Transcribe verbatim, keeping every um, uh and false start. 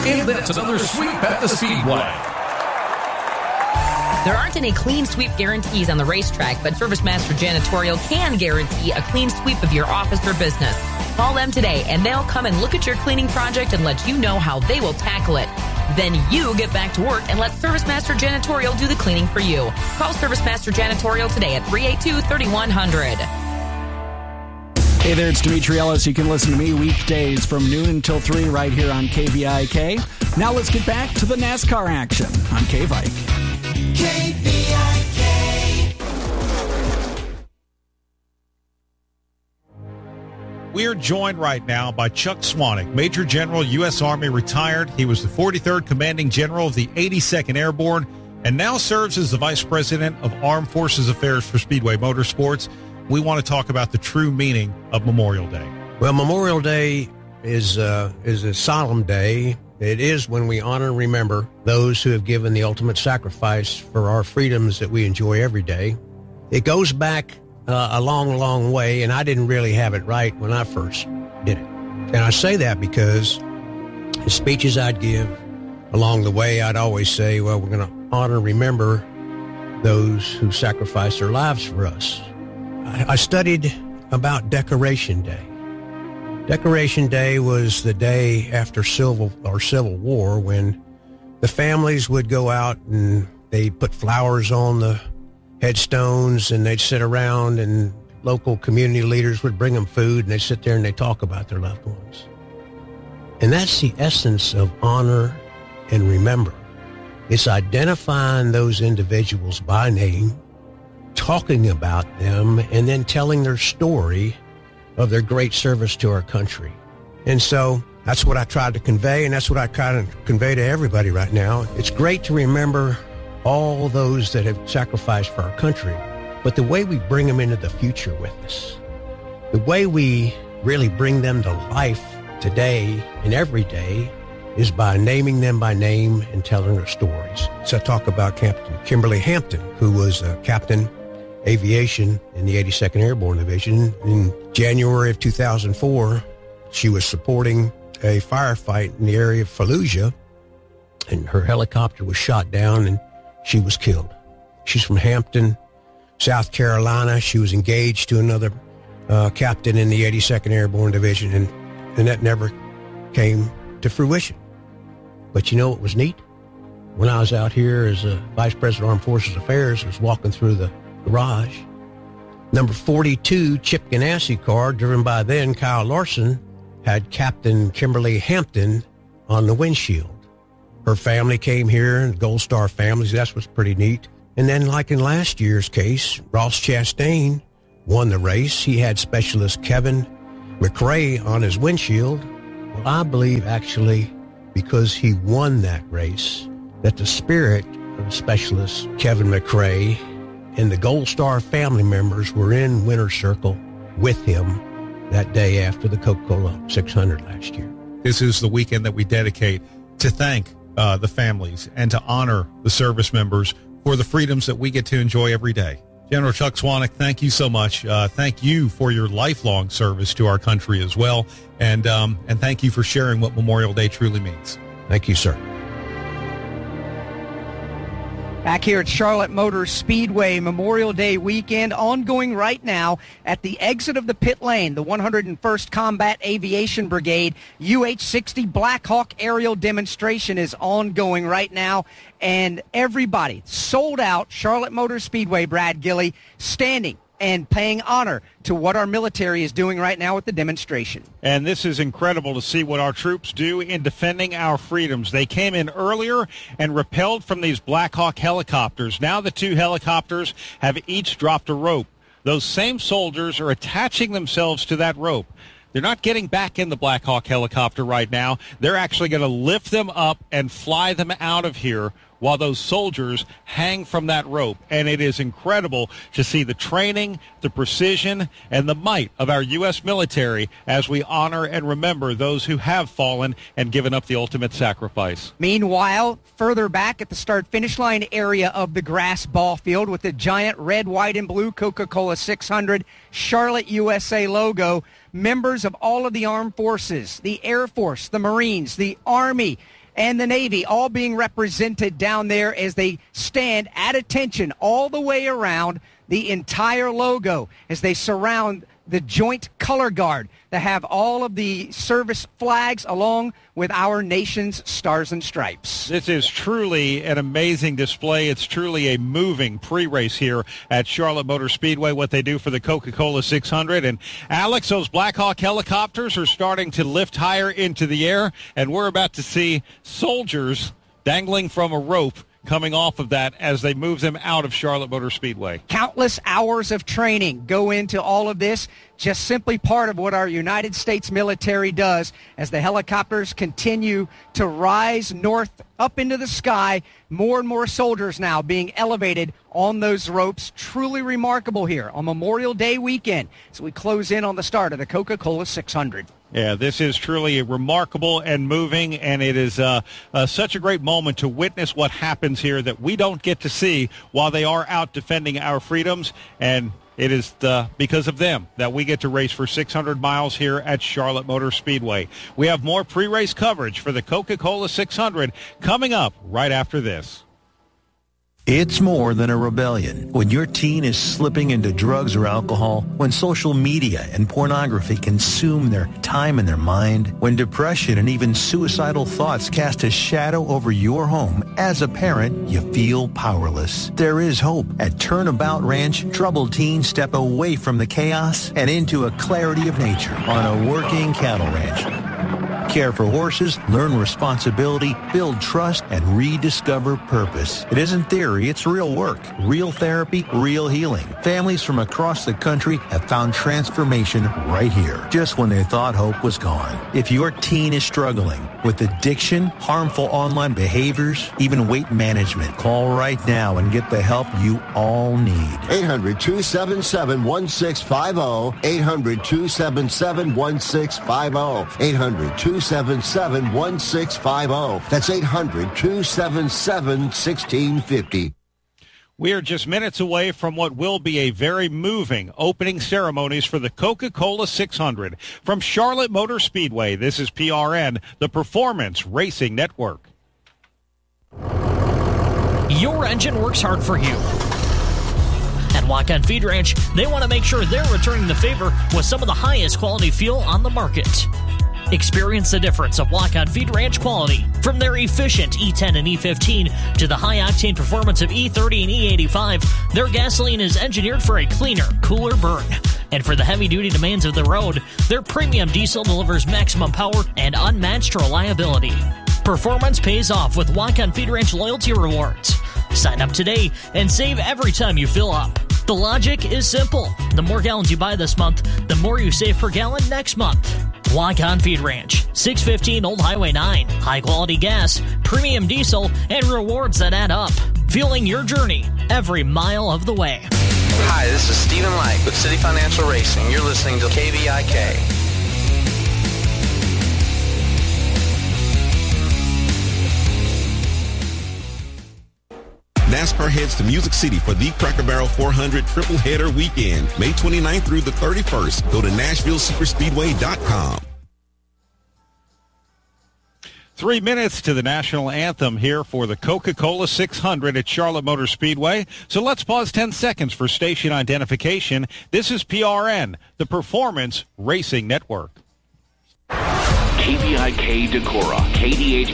And that's another sweep at the Speedway. There aren't any clean sweep guarantees on the racetrack, but ServiceMaster Janitorial can guarantee a clean sweep of your office or business. Call them today, and they'll come and look at your cleaning project and let you know how they will tackle it. Then you get back to work and let ServiceMaster Janitorial do the cleaning for you. Call ServiceMaster Janitorial today at three eight two, three one zero zero. Hey there, it's Dimitri Ellis. You can listen to me weekdays from noon until three right here on K V I K. Now let's get back to the NASCAR action on K-Vike. K V I K. We are joined right now by Chuck Swanwick, Major General, U S Army, retired. He was the forty-third Commanding General of the eighty-second Airborne and now serves as the Vice President of Armed Forces Affairs for Speedway Motorsports. We want to talk about the true meaning of Memorial Day. Well, Memorial Day is uh, is a solemn day. It is when we honor and remember those who have given the ultimate sacrifice for our freedoms that we enjoy every day. It goes back uh, a long, long way, and I didn't really have it right when I first did it. And I say that because the speeches I'd give along the way, I'd always say, well, we're going to honor and remember those who sacrificed their lives for us. I, I studied about Decoration Day. Decoration Day was the day after Civil or Civil War when the families would go out and they'd put flowers on the headstones and they'd sit around and local community leaders would bring them food and they'd sit there and they'd talk about their loved ones. And that's the essence of honor and remember. It's identifying those individuals by name, talking about them, and then telling their story of their great service to our country. And so that's what I tried to convey, and that's what I try to convey to everybody right now. It's great to remember all those that have sacrificed for our country, but the way we bring them into the future with us, the way we really bring them to life today and every day is by naming them by name and telling their stories. So I talk about Captain Kimberly Hampton, who was a captain aviation in the eighty-second Airborne Division. In January of two thousand four, she was supporting a firefight in the area of Fallujah, and her helicopter was shot down and she was killed. She's from Hampton, South Carolina. She was engaged to another uh, captain in the eighty-second Airborne Division, and, and that never came to fruition. But you know what was neat? When I was out here as a Vice President of Armed Forces Affairs, I was walking through the garage. Number forty-two Chip Ganassi car, driven by then Kyle Larson, had Captain Kimberly Hampton on the windshield. Her family came here, and Gold Star families, that's what's pretty neat. And then, like in last year's case, Ross Chastain won the race. He had Specialist Kevin McRae on his windshield. Well, I believe, actually, because he won that race, that the spirit of Specialist Kevin McRae and the Gold Star family members were in Winner's Circle with him that day after the Coca-Cola six hundred last year. This is the weekend that we dedicate to thank uh, the families and to honor the service members for the freedoms that we get to enjoy every day. General Chuck Swanwick, thank you so much. Uh, thank you for your lifelong service to our country as well. And, um, and thank you for sharing what Memorial Day truly means. Thank you, sir. Back here at Charlotte Motor Speedway, Memorial Day weekend ongoing right now at the exit of the pit lane. The one hundred first Combat Aviation Brigade U H sixty Black Hawk aerial demonstration is ongoing right now. And everybody sold out Charlotte Motor Speedway, Brad Gilley, standing and paying honor to what our military is doing right now with the demonstration. And this is incredible to see what our troops do in defending our freedoms. They came in earlier and rappelled from these Black Hawk helicopters. Now the two helicopters have each dropped a rope. Those same soldiers are attaching themselves to that rope. They're not getting back in the Black Hawk helicopter right now. They're actually going to lift them up and fly them out of here while those soldiers hang from that rope. And it is incredible to see the training, the precision, and the might of our U S military as we honor and remember those who have fallen and given up the ultimate sacrifice. Meanwhile, further back at the start-finish line area of the grass ball field with the giant red, white, and blue Coca-Cola six hundred Charlotte U S A logo, members of all of the armed forces, the Air Force, the Marines, the Army, and the Navy all being represented down there as they stand at attention all the way around the entire logo as they surround the joint color guard that have all of the service flags along with our nation's stars and stripes. This is truly an amazing display. It's truly a moving pre-race here at Charlotte Motor Speedway, what they do for the Coca-Cola six hundred. And Alex, those Black Hawk helicopters are starting to lift higher into the air, and we're about to see soldiers dangling from a rope coming off of that as they move them out of Charlotte Motor Speedway. Countless hours of training go into all of this, just simply part of what our United States military does as the helicopters continue to rise north up into the sky. More and more soldiers now being elevated on those ropes. Truly remarkable here on Memorial Day weekend as we close in on the start of the Coca-Cola six hundred. Yeah, this is truly remarkable and moving, and it is uh, uh, such a great moment to witness what happens here that we don't get to see while they are out defending our freedoms, and it is uh, because of them that we get to race for six hundred miles here at Charlotte Motor Speedway. We have more pre-race coverage for the Coca-Cola six hundred coming up right after this. It's more than a rebellion. When your teen is slipping into drugs or alcohol, when social media and pornography consume their time and their mind, when depression and even suicidal thoughts cast a shadow over your home, as a parent, you feel powerless. There is hope. At Turnabout Ranch, troubled teens step away from the chaos and into a clarity of nature on a working cattle ranch. Care for horses, learn responsibility, build trust, and rediscover purpose. It isn't theory, it's real work, real therapy, real healing. Families from across the country have found transformation right here, just when they thought hope was gone. If your teen is struggling with addiction, harmful online behaviors, even weight management, call right now and get the help you all need. eight hundred, two seven seven, one six five zero, eight hundred, two seven seven, one six five zero, eight hundred, two seven seven, one six five zero. That's eight hundred, two seven seven, one six five zero. We are just minutes away from what will be a very moving opening ceremonies for the Coca-Cola six hundred. From Charlotte Motor Speedway, this is P R N, the Performance Racing Network. Your engine works hard for you. At Walk-On Feed Ranch, they want to make sure they're returning the favor with some of the highest quality fuel on the market. Experience the difference of Walk-On Feed Ranch quality. From their efficient E ten and E fifteen to the high-octane performance of E thirty and E eighty-five, their gasoline is engineered for a cleaner, cooler burn. And for the heavy-duty demands of the road, their premium diesel delivers maximum power and unmatched reliability. Performance pays off with Walk-On Feed Ranch loyalty rewards. Sign up today and save every time you fill up. The logic is simple. The more gallons you buy this month, the more you save per gallon next month. Walk-On Feed Ranch, six fifteen Old Highway nine. High-quality gas, premium diesel, and rewards that add up. Fueling your journey every mile of the way. Hi, this is Stephen Light with City Financial Racing. You're listening to K V I K. NASCAR heads to Music City for the Cracker Barrel four hundred Triple Header Weekend, May twenty-ninth through the thirty-first. Go to Nashville Superspeedway dot com. Three minutes to the national anthem here for the Coca-Cola six hundred at Charlotte Motor Speedway. So let's pause ten seconds for station identification. This is P R N, the Performance Racing Network. K V I K Decorah, K D H